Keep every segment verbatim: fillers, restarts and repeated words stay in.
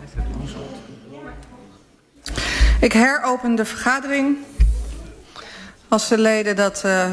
Ik heropen de vergadering. Als de leden dat uh,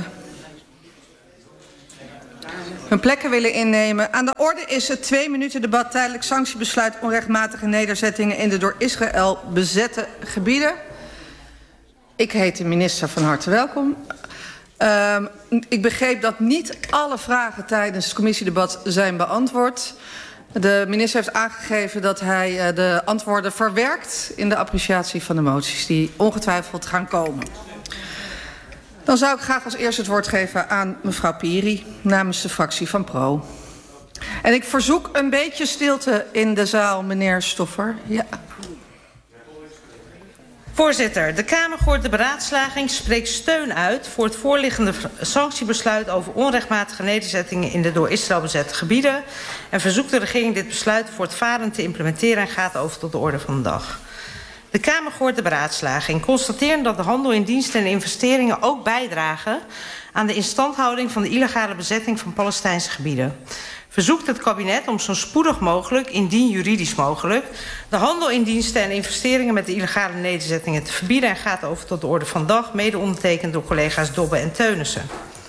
hun plekken willen innemen. Aan de orde is het twee minuten debat tijdelijk sanctiebesluit onrechtmatige nederzettingen in de door Israël bezette gebieden. Ik heet de minister van harte welkom. Uh, ik begreep dat niet alle vragen tijdens het commissiedebat zijn beantwoord. De minister heeft aangegeven dat hij uh, de antwoorden verwerkt in de appreciatie van de moties die ongetwijfeld gaan komen. Dan zou ik graag als eerste het woord geven aan mevrouw Piri namens de fractie van Pro. En ik verzoek een beetje stilte in de zaal, meneer Stoffer. Ja. Voorzitter, de Kamer hoort de beraadslaging spreekt steun uit voor het voorliggende sanctiebesluit over onrechtmatige nederzettingen in de door Israël bezette gebieden en verzoekt de regering dit besluit voortvarend te implementeren en gaat over tot de orde van de dag. De Kamer hoort de beraadslaging, constateren dat de handel in diensten en investeringen ook bijdragen aan de instandhouding van de illegale bezetting van Palestijnse gebieden. Verzoekt het kabinet om zo spoedig mogelijk, indien juridisch mogelijk, de handel in diensten en investeringen met de illegale nederzettingen te verbieden en gaat over tot de orde van de dag, mede ondertekend door collega's Dobbe en Teunissen.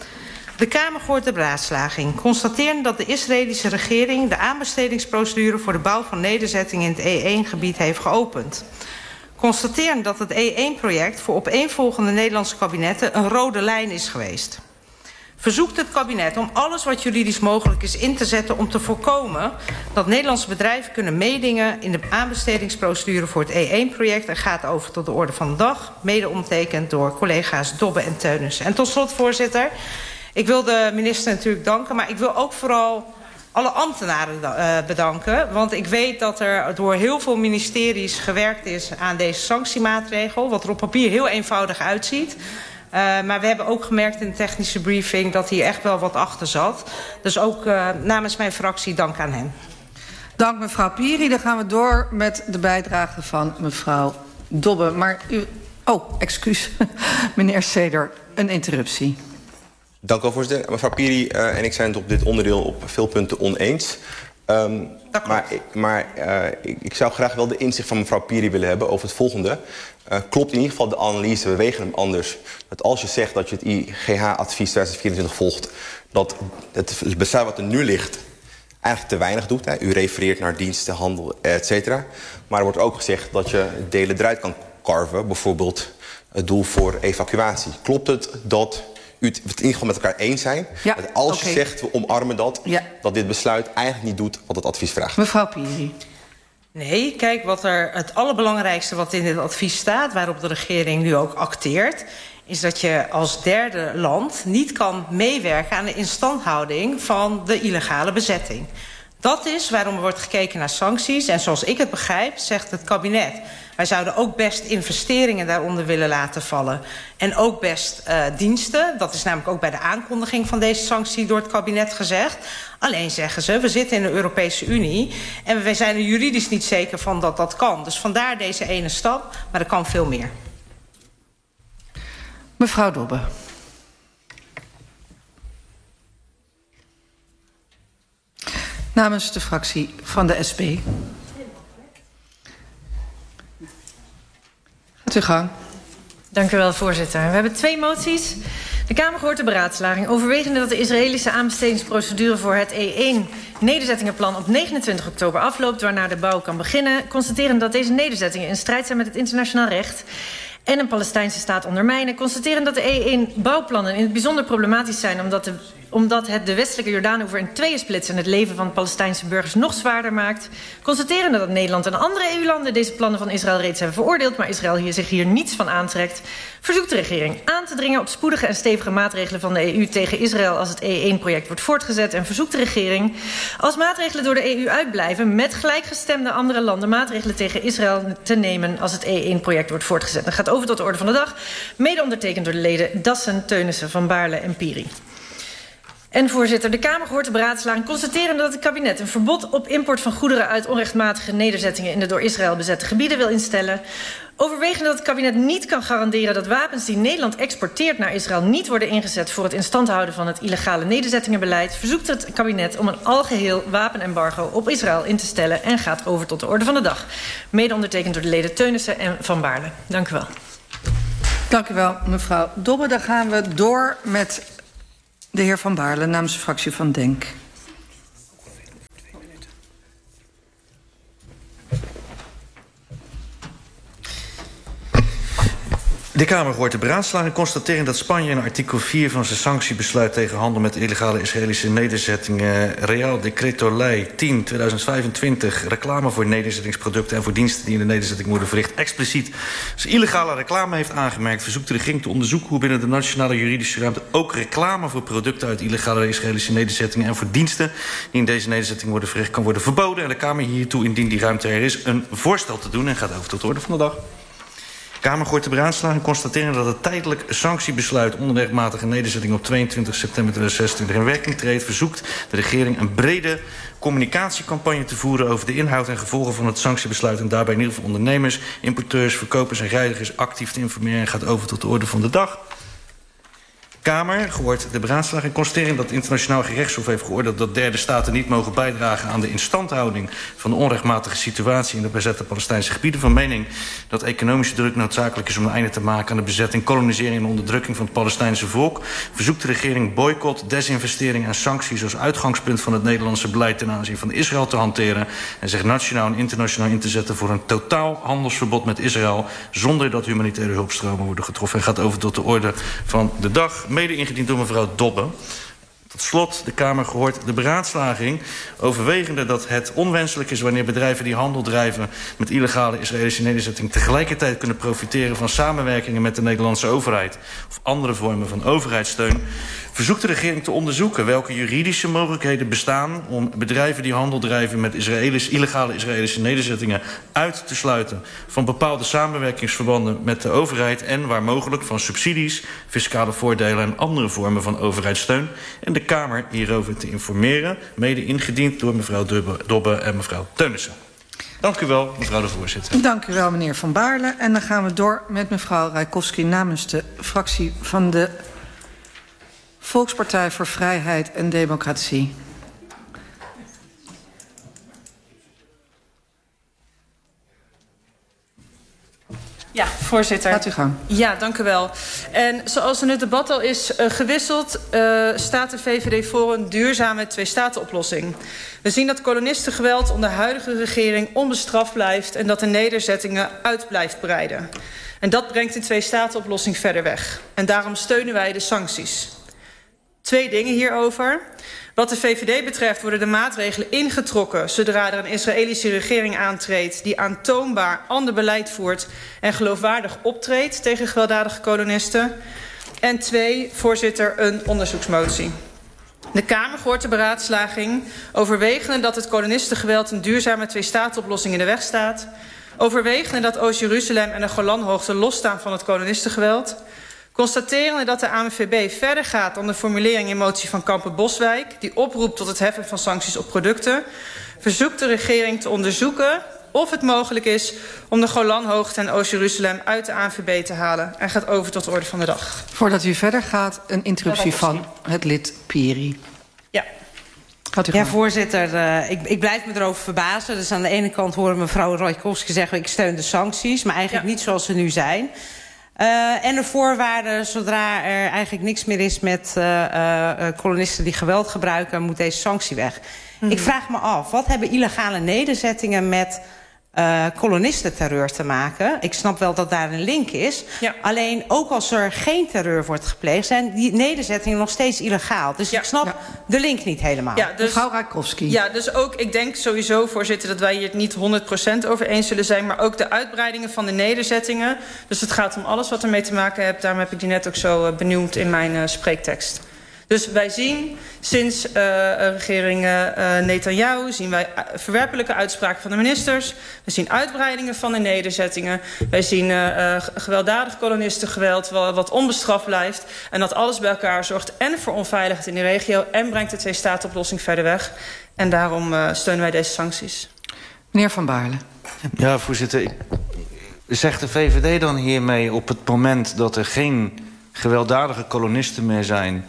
De Kamer hoort de beraadslaging, constateren dat de Israëlische regering de aanbestedingsprocedure voor de bouw van nederzettingen in het E één gebied heeft geopend. Constateren dat het E één project voor opeenvolgende Nederlandse kabinetten een rode lijn is geweest. Verzoekt het kabinet om alles wat juridisch mogelijk is in te zetten om te voorkomen dat Nederlandse bedrijven kunnen meedingen in de aanbestedingsprocedure voor het E één project en gaat over tot de orde van de dag, mede ondertekend door collega's Dobbe en Teunissen. En tot slot, voorzitter, ik wil de minister natuurlijk danken, maar ik wil ook vooral alle ambtenaren uh, bedanken. Want ik weet dat er door heel veel ministeries gewerkt is aan deze sanctiemaatregel, wat er op papier heel eenvoudig uitziet. Uh, maar we hebben ook gemerkt in de technische briefing dat hier echt wel wat achter zat. Dus ook uh, namens mijn fractie dank aan hen. Dank mevrouw Piri. Dan gaan we door met de bijdrage van mevrouw Dobbe. Maar u... Oh, excuus. Meneer Seder, een interruptie. Dank u wel, voorzitter. Mevrouw Piri uh, en ik zijn het op dit onderdeel op veel punten oneens. Um, maar maar uh, ik, ik zou graag wel de inzicht van mevrouw Piri willen hebben over het volgende. Uh, klopt in ieder geval de analyse, we wegen hem anders. Dat als je zegt dat je het I G H-advies twintig vierentwintig volgt, dat het besluit wat er nu ligt eigenlijk te weinig doet. Hè. U refereert naar diensten, handel, et cetera. Maar er wordt ook gezegd dat je delen eruit kan carven. Bijvoorbeeld het doel voor evacuatie. Klopt het dat u het in ieder geval met elkaar eens zijn? Ja, dat als okay. je zegt, we omarmen dat, ja. dat dit besluit eigenlijk niet doet wat het advies vraagt. Mevrouw Piri. Nee, kijk, wat er het allerbelangrijkste wat in dit advies staat, waarop de regering nu ook acteert, is dat je als derde land niet kan meewerken aan de instandhouding van de illegale bezetting. Dat is waarom er wordt gekeken naar sancties. En zoals ik het begrijp, zegt het kabinet, wij zouden ook best investeringen daaronder willen laten vallen. En ook best uh, diensten. Dat is namelijk ook bij de aankondiging van deze sanctie door het kabinet gezegd. Alleen zeggen ze, we zitten in de Europese Unie en wij zijn er juridisch niet zeker van dat dat kan. Dus vandaar deze ene stap, maar er kan veel meer. Mevrouw Dobbe. Namens de fractie van de S P. Gaat uw gang. Dank u wel, voorzitter. We hebben twee moties. De Kamer hoort de beraadslaging. Overwegende dat de Israëlische aanbestedingsprocedure voor het E één nederzettingenplan op negenentwintig oktober afloopt, waarna de bouw kan beginnen. Constateren dat deze nederzettingen in strijd zijn met het internationaal recht en een Palestijnse staat ondermijnen. Constateren dat de E één bouwplannen in het bijzonder problematisch zijn, omdat, de, omdat het de westelijke Jordaanoever in tweeën splitst en het leven van Palestijnse burgers nog zwaarder maakt. Constateren dat Nederland en andere E U-landen deze plannen van Israël reeds hebben veroordeeld, maar Israël hier zich hier niets van aantrekt. Verzoekt de regering aan te dringen op spoedige en stevige maatregelen van de E U tegen Israël als het E één project wordt voortgezet. En verzoekt de regering, als maatregelen door de E U uitblijven, met gelijkgestemde andere landen maatregelen tegen Israël te nemen als het E één project wordt voortgezet. Dat gaat over tot de orde van de dag, mede ondertekend door de leden Dassen, Teunissen, Van Baarle en Piri. En voorzitter, de Kamer gehoord de beraadslaging constateren dat het kabinet een verbod op import van goederen uit onrechtmatige nederzettingen in de door Israël bezette gebieden wil instellen. Overwegende dat het kabinet niet kan garanderen dat wapens die Nederland exporteert naar Israël niet worden ingezet voor het in stand houden van het illegale nederzettingenbeleid, verzoekt het kabinet om een algeheel wapenembargo op Israël in te stellen en gaat over tot de orde van de dag. Mede ondertekend door de leden Teunissen en Van Baarle. Dank u wel. Dank u wel, mevrouw Dobbe. Dan gaan we door met de heer Van Baarle namens de fractie van Denk. De Kamer hoort de beraadslaging constateren dat Spanje in artikel vier van zijn sanctiebesluit tegen handel met illegale Israëlische nederzettingen Real Decreto Ley tien tweeduizend vijfentwintig reclame voor nederzettingsproducten en voor diensten die in de nederzetting worden verricht expliciet als illegale reclame heeft aangemerkt, verzoekt de regering te onderzoeken hoe binnen de nationale juridische ruimte ook reclame voor producten uit illegale Israëlische nederzettingen en voor diensten die in deze nederzetting worden verricht kan worden verboden en de Kamer hiertoe, indien die ruimte er is, een voorstel te doen en gaat over tot de orde van de dag. De Kamer hoort de beraadslaging constateren dat het tijdelijk sanctiebesluit onrechtmatige nederzetting op tweeëntwintig september tweeduizend zestien in werking treedt, verzoekt de regering een brede communicatiecampagne te voeren over de inhoud en gevolgen van het sanctiebesluit en daarbij in ieder geval ondernemers, importeurs, verkopers en reizigers actief te informeren en gaat over tot de orde van de dag. Kamer gehoord de beraadslaging constateren dat het internationaal gerechtshof heeft geoordeeld dat derde staten niet mogen bijdragen aan de instandhouding van de onrechtmatige situatie in de bezette Palestijnse gebieden. Van mening dat economische druk noodzakelijk is om een einde te maken aan de bezetting, kolonisering en onderdrukking van het Palestijnse volk, verzoekt de regering boycott, desinvestering en sancties als uitgangspunt van het Nederlandse beleid ten aanzien van Israël te hanteren en zich nationaal en internationaal in te zetten voor een totaal handelsverbod met Israël zonder dat humanitaire hulpstromen worden getroffen en gaat over tot de orde van de dag. Mede ingediend door mevrouw Dobbe. Tot slot, de Kamer gehoord de beraadslaging overwegende dat het onwenselijk is wanneer bedrijven die handel drijven met illegale Israëlische nederzettingen tegelijkertijd kunnen profiteren van samenwerkingen met de Nederlandse overheid of andere vormen van overheidssteun, verzoekt de regering te onderzoeken welke juridische mogelijkheden bestaan om bedrijven die handel drijven met Israëlisch, illegale Israëlische nederzettingen uit te sluiten van bepaalde samenwerkingsverbanden met de overheid en waar mogelijk van subsidies, fiscale voordelen en andere vormen van overheidssteun en de Kamer hierover te informeren, mede ingediend door mevrouw Dobbe en mevrouw Teunissen. Dank u wel, mevrouw de voorzitter. Dank u wel, meneer Van Baarle. En dan gaan we door met mevrouw Rijkowski namens de fractie van de Volkspartij voor Vrijheid en Democratie. Ja, voorzitter. Gaat u gang. Ja, dank u wel. En zoals in het debat al is uh, gewisseld, uh, staat de V V D voor een duurzame twee-staten-oplossing. We zien dat kolonistengeweld onder de huidige regering onbestraft blijft en dat de nederzettingen uit blijft breiden. En dat brengt de twee-staten-oplossing verder weg. En daarom steunen wij de sancties. Twee dingen hierover. Wat de V V D betreft worden de maatregelen ingetrokken zodra er een Israëlische regering aantreedt die aantoonbaar ander beleid voert en geloofwaardig optreedt tegen gewelddadige kolonisten. En twee, voorzitter, een onderzoeksmotie. De Kamer gehoord de beraadslaging, overwegende dat het kolonistengeweld een duurzame twee-staten-oplossing in de weg staat, overwegende dat Oost-Jeruzalem en de Golanhoogte losstaan van het kolonistengeweld, constaterende dat de A N V B verder gaat dan de formulering in motie van Kampen-Boswijk, die oproept tot het heffen van sancties op producten, verzoekt de regering te onderzoeken of het mogelijk is om de Golanhoogte en Oost-Jeruzalem uit de A N V B te halen. En gaat over tot de orde van de dag. Voordat u verder gaat, een interruptie van het lid Piri. Ja. Gaat u ja, gaan. voorzitter, uh, ik, ik blijf me erover verbazen. Dus aan de ene kant horen mevrouw Rijkowski zeggen ik steun de sancties, maar eigenlijk ja. niet zoals ze nu zijn. Uh, en de voorwaarden, zodra er eigenlijk niks meer is met uh, uh, kolonisten die geweld gebruiken, moet deze sanctie weg. Mm-hmm. Ik vraag me af, wat hebben illegale nederzettingen met uh, kolonistenterreur te maken? Ik snap wel dat daar een link is. Ja. Alleen ook als er geen terreur wordt gepleegd, zijn die nederzettingen nog steeds illegaal. Dus ja. ik snap ja. de link niet helemaal. Ja, dus, mevrouw Rijkowski. Ja, dus ook, ik denk sowieso, voorzitter, dat wij hier het niet honderd procent over eens zullen zijn, maar ook de uitbreidingen van de nederzettingen. Dus het gaat om alles wat ermee te maken heeft. Daarom heb ik die net ook zo uh, benoemd in mijn uh, spreektekst. Dus wij zien sinds uh, regering uh, Netanyahu zien wij verwerpelijke uitspraken van de ministers. We zien uitbreidingen van de nederzettingen. Wij zien uh, uh, gewelddadig kolonistengeweld wat onbestraft blijft. En dat alles bij elkaar zorgt en voor onveiligheid in de regio en brengt de twee-staten-oplossing verder weg. En daarom uh, steunen wij deze sancties. Meneer Van Baarle. Ja, voorzitter. Zegt de V V D dan hiermee op het moment dat er geen gewelddadige kolonisten meer zijn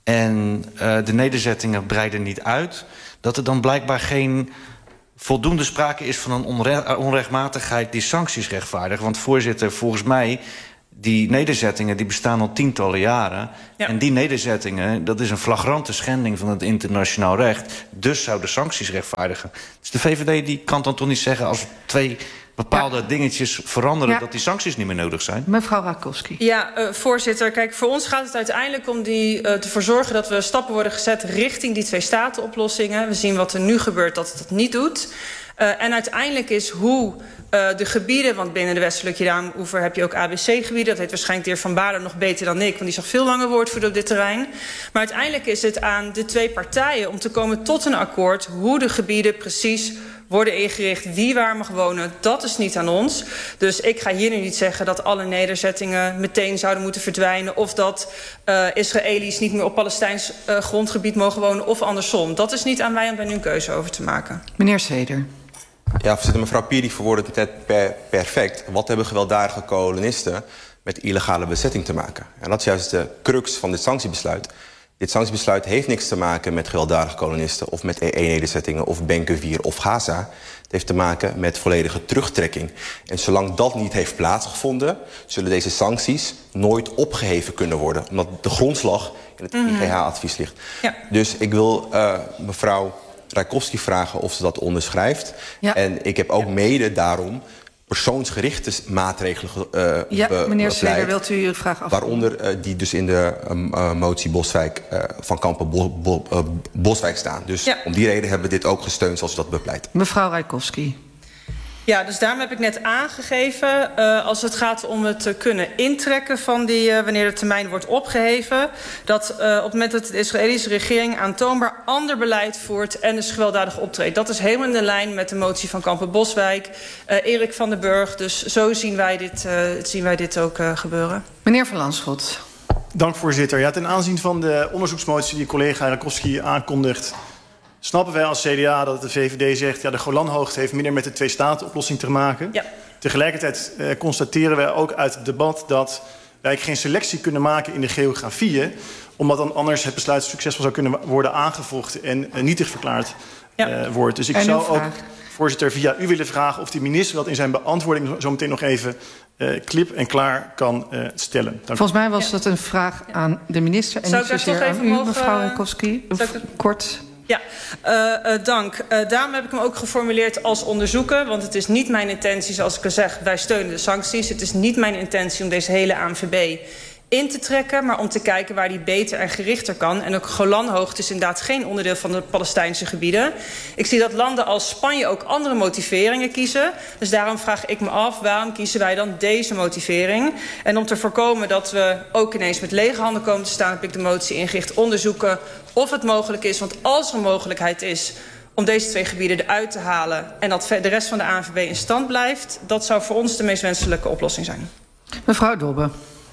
en uh, de nederzettingen breiden niet uit, dat er dan blijkbaar geen voldoende sprake is van een onre onrechtmatigheid die sancties rechtvaardigen? Want voorzitter, volgens mij, die nederzettingen die bestaan al tientallen jaren. Ja. En die nederzettingen, dat is een flagrante schending van het internationaal recht. Dus zouden sancties rechtvaardigen. Dus de V V D die kan dan toch niet zeggen als twee bepaalde ja. dingetjes veranderen, ja. dat die sancties niet meer nodig zijn? Mevrouw Rakowski. Ja, uh, voorzitter. Kijk, voor ons gaat het uiteindelijk om die, uh, te verzorgen dat we stappen worden gezet richting die twee-staten-oplossingen. We zien wat er nu gebeurt, dat het dat niet doet. Uh, en uiteindelijk is hoe uh, de gebieden, want binnen de westelijke Jordaan-oever heb je ook A B C-gebieden. Dat weet waarschijnlijk de heer Van Baarle nog beter dan ik, want die is nog veel langer woordvoerder op dit terrein. Maar uiteindelijk is het aan de twee partijen om te komen tot een akkoord hoe de gebieden precies worden ingericht, wie waar mag wonen, dat is niet aan ons. Dus ik ga hier nu niet zeggen dat alle nederzettingen meteen zouden moeten verdwijnen, of dat uh, Israëli's niet meer op Palestijns uh, grondgebied mogen wonen, of andersom. Dat is niet aan wij om daar nu een keuze over te maken. Meneer Seder. Ja, voorzitter, mevrouw Piri verwoordt het net per perfect. Wat hebben gewelddadige kolonisten met illegale bezetting te maken? En dat is juist de crux van dit sanctiebesluit. Dit sanctiebesluit heeft niks te maken met gewelddadige kolonisten of met E E-nederzettingen of Ben-Gvir of Gaza. Het heeft te maken met volledige terugtrekking. En zolang dat niet heeft plaatsgevonden, zullen deze sancties nooit opgeheven kunnen worden. Omdat de grondslag in het I G H-advies ligt. Ja. Dus ik wil uh, mevrouw Rakowski vragen of ze dat onderschrijft. Ja. En ik heb ook ja. mede daarom persoonsgerichte maatregelen uh, Ja, be meneer bepleit, Seder, wilt u uw vraag afronden? Waaronder uh, die dus in de um, uh, motie Boswijk uh, van Kampen Bo Bo uh, Boswijk staan. Dus ja. om die reden hebben we dit ook gesteund zoals we dat bepleit. Mevrouw Rakowski. Ja, dus daarom heb ik net aangegeven, uh, als het gaat om het uh, kunnen intrekken van die, uh, wanneer de termijn wordt opgeheven, dat uh, op het moment dat de Israëlische regering aantoonbaar ander beleid voert en dus gewelddadig optreedt. Dat is helemaal in de lijn met de motie van Kampen-Boswijk, uh, Erik van den Burg. Dus zo zien wij dit, uh, zien wij dit ook uh, gebeuren. Meneer Van Lanschot. Dank, voorzitter. Ja, ten aanzien van de onderzoeksmotie die collega Rakowski aankondigt, snappen wij als C D A dat de V V D zegt, ja, de Golanhoogte heeft minder met de twee-staten-oplossing te maken. Ja. Tegelijkertijd eh, constateren wij ook uit het debat dat wij geen selectie kunnen maken in de geografieën, omdat dan anders het besluit succesvol zou kunnen worden aangevochten en uh, nietig verklaard ja. uh, wordt. Dus ik en zou ook, voorzitter, via u willen vragen of de minister dat in zijn beantwoording zo meteen nog even uh, klip en klaar kan uh, stellen. Dank Volgens mij was ja. dat een vraag aan de minister en zou niet zozeer aan u, mogen, mevrouw Rakowski. Kort. Ja, uh, uh, dank. Uh, daarom heb ik hem ook geformuleerd als onderzoeken. Want het is niet mijn intentie, zoals ik al zeg, wij steunen de sancties. Het is niet mijn intentie om deze hele A N V B in te trekken, maar om te kijken waar die beter en gerichter kan. En ook Golanhoogte is inderdaad geen onderdeel van de Palestijnse gebieden. Ik zie dat landen als Spanje ook andere motiveringen kiezen. Dus daarom vraag ik me af, waarom kiezen wij dan deze motivering? En om te voorkomen dat we ook ineens met lege handen komen te staan, heb ik de motie ingericht onderzoeken of het mogelijk is. Want als er een mogelijkheid is om deze twee gebieden eruit te halen en dat de rest van de A N V B in stand blijft, dat zou voor ons de meest wenselijke oplossing zijn. Mevrouw Dobbe.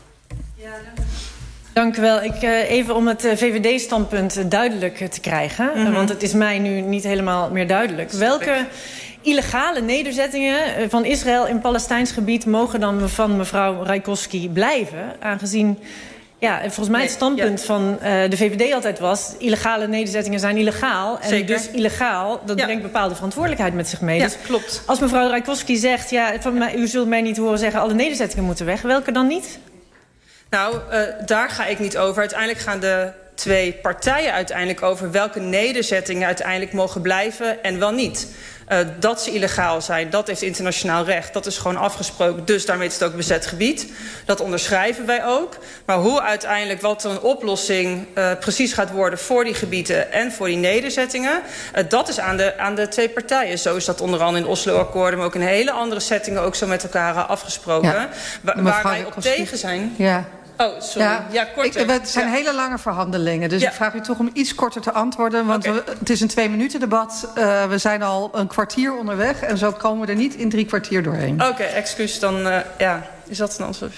Dank u wel. Ik, uh, even om het uh, V V D-standpunt uh, duidelijk uh, te krijgen. Mm-hmm. uh, want het is mij nu niet helemaal meer duidelijk. Welke illegale nederzettingen uh, van Israël in Palestijns gebied mogen dan van mevrouw Rakowski blijven? Aangezien, ja, volgens mij het standpunt nee, ja. van uh, de V V D altijd was, illegale nederzettingen zijn illegaal. En Zeker. dus illegaal, dat ja. brengt bepaalde verantwoordelijkheid met zich mee. Ja, dus klopt. Als mevrouw Rakowski zegt, ja, van mij, u zult mij niet horen zeggen, alle nederzettingen moeten weg. Welke dan niet? Nou, uh, daar ga ik niet over. Uiteindelijk gaan de twee partijen uiteindelijk over welke nederzettingen uiteindelijk mogen blijven en wel niet. Uh, dat ze illegaal zijn, dat heeft internationaal recht. Dat is gewoon afgesproken, dus daarmee is het ook bezet gebied. Dat onderschrijven wij ook. Maar hoe uiteindelijk wat een oplossing uh, precies gaat worden voor die gebieden en voor die nederzettingen, uh, dat is aan de, aan de twee partijen. Zo is dat onder andere in de Oslo-akkoorden, maar ook in hele andere settingen ook zo met elkaar afgesproken. Ja. Wa waar wij op tegen zijn. Ja. Oh, sorry. Ja, ja korter. Ik, het zijn ja. hele lange verhandelingen. Dus ja. ik vraag u toch om iets korter te antwoorden. Want okay. we, het is een twee minuten debat. Uh, we zijn al een kwartier onderweg. En zo komen we er niet in drie kwartier doorheen. Oké, okay, excuus. Dan uh, ja, is dat een antwoord?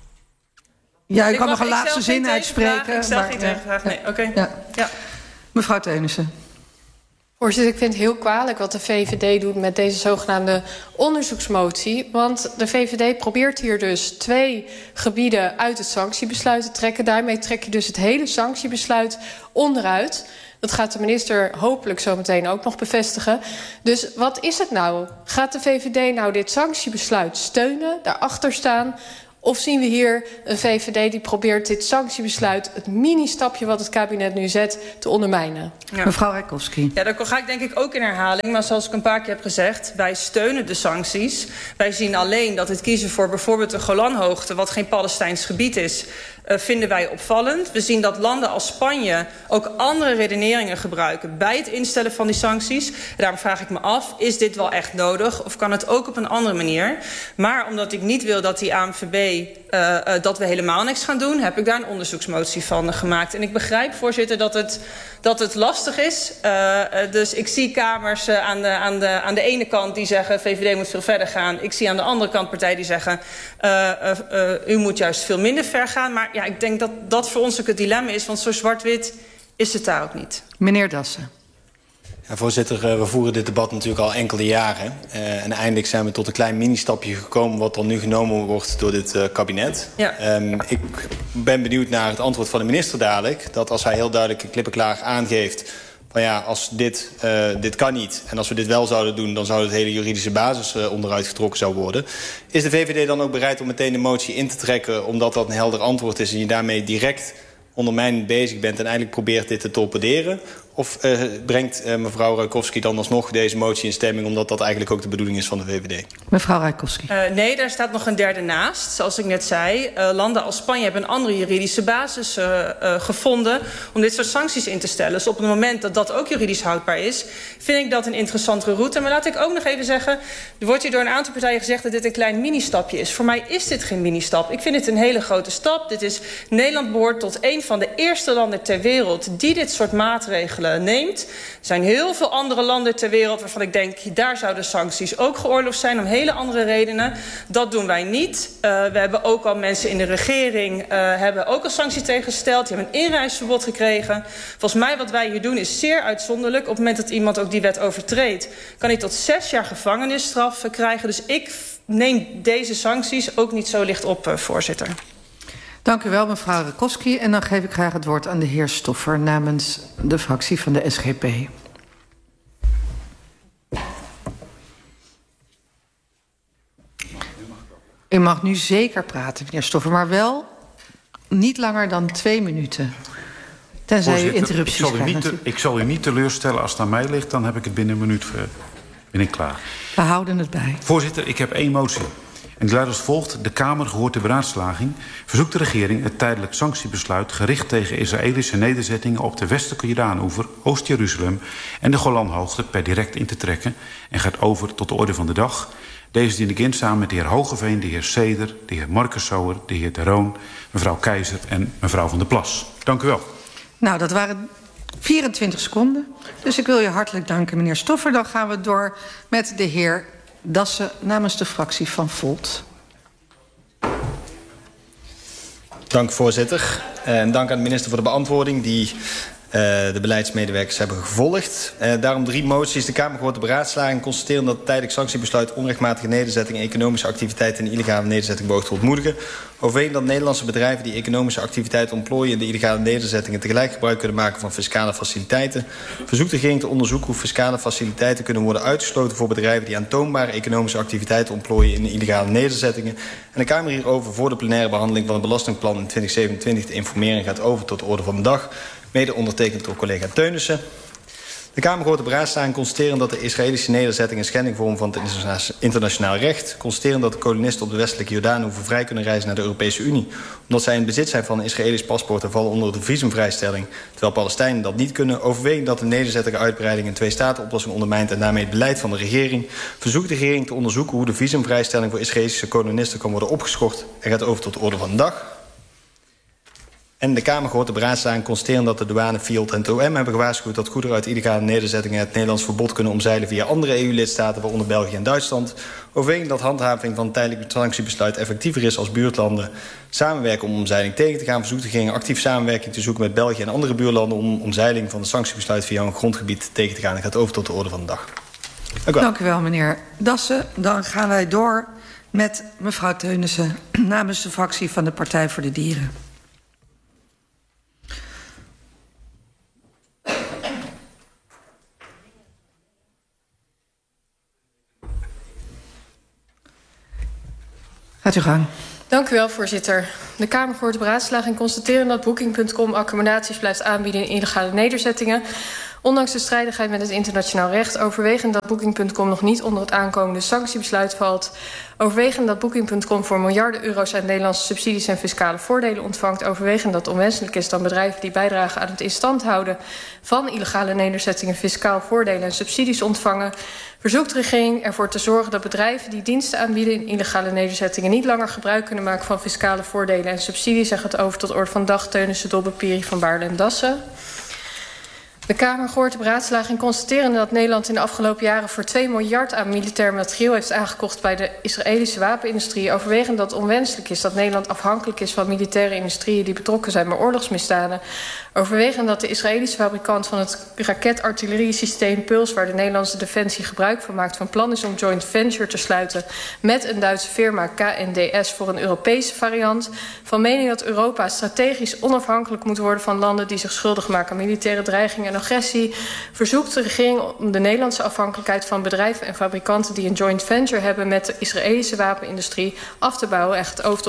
Ja, u kan nog een laatste zin uitspreken. Ik stel geen tegenvraag. Nee, oké. Okay. Ja. Ja. Mevrouw Teunissen. Voorzitter, ik vind het heel kwalijk wat de V V D doet met deze zogenaamde onderzoeksmotie. Want de V V D probeert hier dus twee gebieden uit het sanctiebesluit te trekken. Daarmee trek je dus het hele sanctiebesluit onderuit. Dat gaat de minister hopelijk zo meteen ook nog bevestigen. Dus wat is het nou? Gaat de V V D nou dit sanctiebesluit steunen, daarachter staan? Of zien we hier een V V D die probeert dit sanctiebesluit, het mini-stapje wat het kabinet nu zet, te ondermijnen? Ja. Mevrouw Rijkowski. Ja, daar ga ik denk ik ook in herhaling. Maar zoals ik een paar keer heb gezegd, wij steunen de sancties. Wij zien alleen dat het kiezen voor bijvoorbeeld de Golanhoogte, wat geen Palestijns gebied is, uh, vinden wij opvallend. We zien dat landen als Spanje ook andere redeneringen gebruiken bij het instellen van die sancties. Daarom vraag ik me af, is dit wel echt nodig? Of kan het ook op een andere manier? Maar omdat ik niet wil dat die A N V B Uh, uh, dat we helemaal niks gaan doen, heb ik daar een onderzoeksmotie van uh, gemaakt. En ik begrijp, voorzitter, dat het, dat het lastig is. Uh, uh, dus ik zie kamers uh, aan, de, aan, de, aan de ene kant die zeggen, V V D moet veel verder gaan. Ik zie aan de andere kant partijen die zeggen, uh, uh, uh, u moet juist veel minder ver gaan. Maar ja, ik denk dat dat voor ons ook het dilemma is, want zo zwart-wit is het daar ook niet. Meneer Dassen. Ja, voorzitter, we voeren dit debat natuurlijk al enkele jaren. Uh, en eindelijk zijn we tot een klein mini-stapje gekomen wat dan nu genomen wordt door dit uh, kabinet. Ja. Um, ik ben benieuwd naar het antwoord van de minister dadelijk. Dat als hij heel duidelijk en klippenklaar aangeeft van ja, als dit, uh, dit kan niet. En als we dit wel zouden doen, dan zou het hele juridische basis uh, onderuit getrokken zou worden. Is de V V D dan ook bereid om meteen de motie in te trekken, omdat dat een helder antwoord is en je daarmee direct ondermijnend bezig bent en eigenlijk probeert dit te torpederen? Of uh, brengt uh, mevrouw Rijkowski dan alsnog deze motie in stemming, omdat dat eigenlijk ook de bedoeling is van de V V D? Mevrouw Rijkowski. Uh, nee, daar staat nog een derde naast. Zoals ik net zei, uh, landen als Spanje hebben een andere juridische basis uh, uh, gevonden om dit soort sancties in te stellen. Dus op het moment dat dat ook juridisch houdbaar is, vind ik dat een interessantere route. Maar laat ik ook nog even zeggen, er wordt hier door een aantal partijen gezegd dat dit een klein mini-stapje is. Voor mij is dit geen mini-stap. Ik vind het een hele grote stap. Dit is, Nederland behoort tot een van de eerste landen ter wereld die dit soort maatregelen neemt. Er zijn heel veel andere landen ter wereld waarvan ik denk, daar zouden sancties ook geoorloofd zijn om hele andere redenen. Dat doen wij niet. Uh, we hebben ook al mensen in de regering uh, hebben ook al sancties tegengesteld. Die hebben een inreisverbod gekregen. Volgens mij wat wij hier doen is zeer uitzonderlijk. Op het moment dat iemand ook die wet overtreedt, kan hij tot zes jaar gevangenisstraf krijgen. Dus ik neem deze sancties ook niet zo licht op, uh, voorzitter. Dank u wel, mevrouw Rijkowski. En dan geef ik graag het woord aan de heer Stoffer namens de fractie van de S G P. U mag nu zeker praten, meneer Stoffer, maar wel niet langer dan twee minuten. Tenzij Voorzitter, u interrupties ik zal u, krijgt. niet te, ik zal u niet teleurstellen als het aan mij ligt, dan heb ik het binnen een minuut ben ik klaar. We houden het bij. Voorzitter, ik heb één motie. En die luidt als volgt. De Kamer, gehoord de beraadslaging, verzoekt de regering het tijdelijk sanctiebesluit gericht tegen Israëlische nederzettingen op de westelijke Jordaanoever, Oost-Jeruzalem en de Golanhoogte per direct in te trekken en gaat over tot de orde van de dag. Deze dien ik in samen met de heer Hogeveen, de heer Seder, de heer Marcussower, de heer De Roon, mevrouw Keizer en mevrouw Van der Plas. Dank u wel. Nou, dat waren vierentwintig seconden. Dus ik wil je hartelijk danken, meneer Stoffer. Dan gaan we door met de heer Dassen namens de fractie van Volt. Dank, voorzitter. En dank aan de minister voor de beantwoording die uh, de beleidsmedewerkers hebben gevolgd. Uh, daarom drie moties. De Kamer gehoord de beraadslaging constateren dat het tijdelijk sanctiebesluit onrechtmatige nederzettingen, economische activiteiten en illegale nederzetting beoogt te ontmoedigen. Overwegen dat Nederlandse bedrijven die economische activiteiten ontplooien in de illegale nederzettingen tegelijk gebruik kunnen maken van fiscale faciliteiten. Verzoekt de regering te onderzoeken hoe fiscale faciliteiten kunnen worden uitgesloten voor bedrijven die aantoonbare economische activiteiten ontplooien in de illegale nederzettingen. En de Kamer hierover voor de plenaire behandeling van het belastingplan in twintig zevenentwintig te informeren gaat over tot de orde van de dag. Mede ondertekend door collega Teunissen. De Kamer gehoord de beraadslaging constateren dat de Israëlische nederzetting een schending vormen van het internationaal recht. Constateren dat de kolonisten op de westelijke Jordaanoever vrij kunnen reizen naar de Europese Unie, omdat zij in bezit zijn van een Israëlisch paspoort en vallen onder de visumvrijstelling, terwijl Palestijnen dat niet kunnen. Overwegen dat de nederzettelijke uitbreiding een twee-staten-oplossing ondermijnt en daarmee het beleid van de regering. Verzoekt de regering te onderzoeken hoe de visumvrijstelling voor Israëlische kolonisten kan worden opgeschort en gaat over tot de orde van de dag. En de Kamer gehoord de beraadslaging constateren dat de douane, Fiat en het O M hebben gewaarschuwd dat goederen uit illegale nederzettingen het Nederlands verbod kunnen omzeilen via andere E U-lidstaten, waaronder België en Duitsland. Overwegend dat handhaving van het tijdelijk sanctiebesluit effectiever is als buurtlanden samenwerken om omzeiling tegen te gaan. Verzoekt de regering actief samenwerking te zoeken met België en andere buurlanden om omzeiling van het sanctiebesluit via een grondgebied tegen te gaan. Ik ga over tot de orde van de dag. Dank u wel. Dank u wel, meneer Dassen. Dan gaan wij door met mevrouw Teunissen namens de fractie van de Partij voor de Dieren. Gaat u gang. Dank u wel, voorzitter. De Kamer gehoord de beraadslaging constateren dat Booking punt com accommodaties blijft aanbieden in illegale nederzettingen. Ondanks de strijdigheid met het internationaal recht, overwegend dat Booking punt com nog niet onder het aankomende sanctiebesluit valt. Overwegend dat Booking punt com voor miljarden euro's uit Nederlandse subsidies en fiscale voordelen ontvangt. Overwegend dat het onwenselijk is dat bedrijven die bijdragen aan het in stand houden van illegale nederzettingen fiscaal voordelen en subsidies ontvangen. Verzoekt de regering ervoor te zorgen dat bedrijven die diensten aanbieden in illegale nederzettingen niet langer gebruik kunnen maken van fiscale voordelen en subsidies. En gaat over tot orde van de dag Teunissen, Dobbe, Piri, Van Baarle en Dassen. De Kamer gehoord de beraadslaging constateren dat Nederland in de afgelopen jaren voor twee miljard aan militair materieel heeft aangekocht bij de Israëlische wapenindustrie. Overwegend dat het onwenselijk is dat Nederland afhankelijk is van militaire industrieën die betrokken zijn bij oorlogsmisdaden. Overwegend dat de Israëlische fabrikant van het raketartilleriesysteem Puls, waar de Nederlandse Defensie gebruik van maakt, van plan is om joint venture te sluiten met een Duitse firma K N D S voor een Europese variant. Van mening dat Europa strategisch onafhankelijk moet worden van landen die zich schuldig maken aan militaire dreigingen en agressie. Verzoekt de regering om de Nederlandse afhankelijkheid van bedrijven en fabrikanten die een joint venture hebben met de Israëlische wapenindustrie af te bouwen. En gaat over